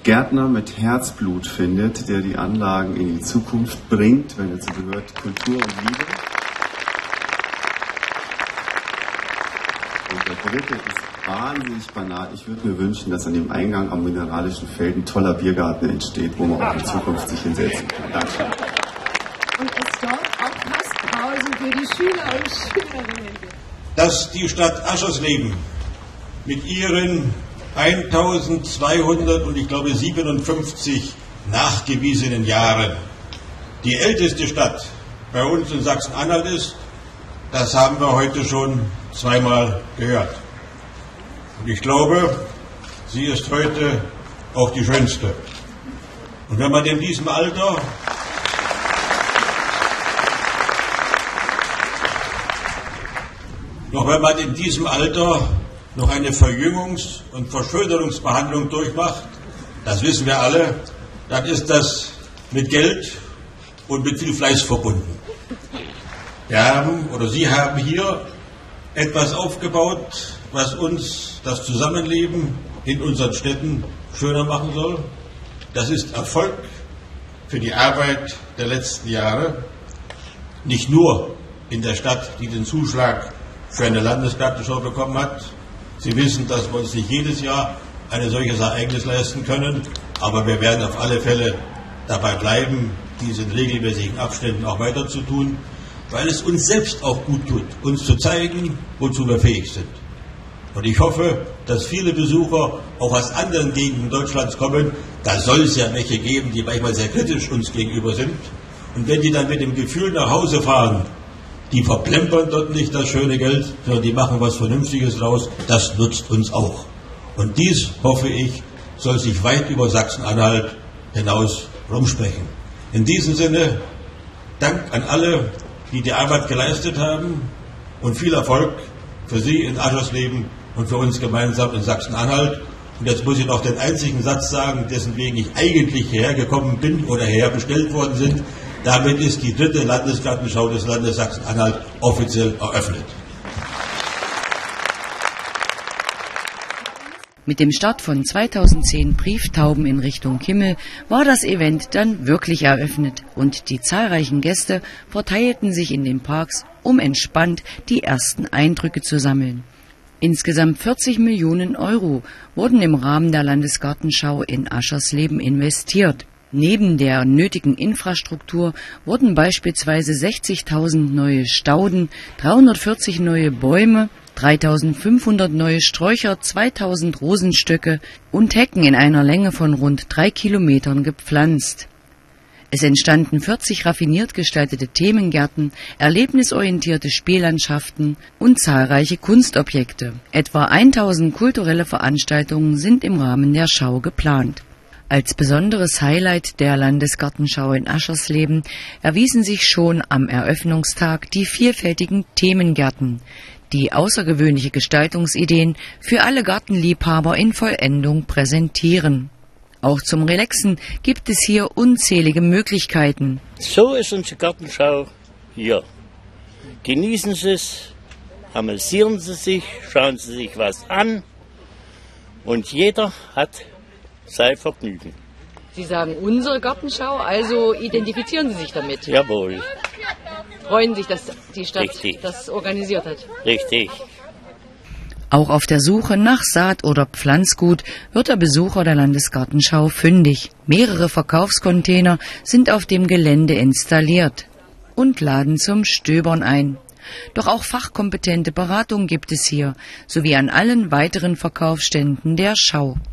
Gärtner mit Herzblut findet, der die Anlagen in die Zukunft bringt, wenn dazu gehört Kultur und Liebe. Und der dritte ist wahnsinnig banal. Ich würde mir wünschen, dass an dem Eingang am Mineralischen Feld ein toller Biergarten entsteht, wo man auch in Zukunft sich hinsetzen kann. Dankeschön. Und es dort auch Passpausen für die Schüler und Schülerinnen gibt. Dass die Stadt Aschersleben mit ihren 1200 und ich glaube 57 nachgewiesenen Jahren die älteste Stadt bei uns in Sachsen-Anhalt ist, das haben wir heute schon zweimal gehört. Und ich glaube, sie ist heute auch die schönste. Und wenn man in diesem Alter noch eine Verjüngungs- und Verschönerungsbehandlung durchmacht, das wissen wir alle, dann ist das mit Geld und mit viel Fleiß verbunden. Sie haben hier etwas aufgebaut, was uns das Zusammenleben in unseren Städten schöner machen soll. Das ist Erfolg für die Arbeit der letzten Jahre, nicht nur in der Stadt, die den Zuschlag für eine Landesgartenschau bekommen hat. Sie wissen, dass wir uns nicht jedes Jahr ein solches Ereignis leisten können, aber wir werden auf alle Fälle dabei bleiben, dies in regelmäßigen Abständen auch weiter zu tun, weil es uns selbst auch gut tut, uns zu zeigen, wozu wir fähig sind. Und ich hoffe, dass viele Besucher auch aus anderen Gegenden Deutschlands kommen. Da soll es ja welche geben, die manchmal sehr kritisch uns gegenüber sind. Und wenn die dann mit dem Gefühl nach Hause fahren, die verplempern dort nicht das schöne Geld, sondern die machen was Vernünftiges draus, das nutzt uns auch. Und dies, hoffe ich, soll sich weit über Sachsen-Anhalt hinaus rumsprechen. In diesem Sinne, Dank an alle, die die Arbeit geleistet haben und viel Erfolg für Sie in Aschersleben und für uns gemeinsam in Sachsen-Anhalt. Und jetzt muss ich noch den einzigen Satz sagen, dessen wegen ich eigentlich hierher gekommen bin oder hierher bestellt worden sind. Damit ist die 3. Landesgartenschau des Landes Sachsen-Anhalt offiziell eröffnet. Mit dem Start von 2010 Brieftauben in Richtung Himmel war das Event dann wirklich eröffnet und die zahlreichen Gäste verteilten sich in den Parks, um entspannt die ersten Eindrücke zu sammeln. Insgesamt 40 Millionen Euro wurden im Rahmen der Landesgartenschau in Aschersleben investiert. Neben der nötigen Infrastruktur wurden beispielsweise 60.000 neue Stauden, 340 neue Bäume, 3.500 neue Sträucher, 2.000 Rosenstöcke und Hecken in einer Länge von rund 3 Kilometern gepflanzt. Es entstanden 40 raffiniert gestaltete Themengärten, erlebnisorientierte Spiellandschaften und zahlreiche Kunstobjekte. Etwa 1.000 kulturelle Veranstaltungen sind im Rahmen der Schau geplant. Als besonderes Highlight der Landesgartenschau in Aschersleben erwiesen sich schon am Eröffnungstag die vielfältigen Themengärten, die außergewöhnliche Gestaltungsideen für alle Gartenliebhaber in Vollendung präsentieren. Auch zum Relaxen gibt es hier unzählige Möglichkeiten. So ist unsere Gartenschau hier. Genießen Sie es, amüsieren Sie sich, schauen Sie sich was an und jeder hat sein Vergnügen. Sie sagen unsere Gartenschau, also identifizieren Sie sich damit? Jawohl. Freuen sich, dass die Stadt Richtig. Das organisiert hat? Richtig. Auch auf der Suche nach Saat- oder Pflanzgut wird der Besucher der Landesgartenschau fündig. Mehrere Verkaufscontainer sind auf dem Gelände installiert und laden zum Stöbern ein. Doch auch fachkompetente Beratung gibt es hier, sowie an allen weiteren Verkaufsständen der Schau.